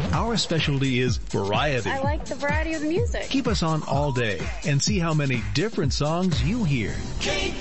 Our specialty is variety. I like the variety of the music. Keep us on all day and see how many different songs you hear.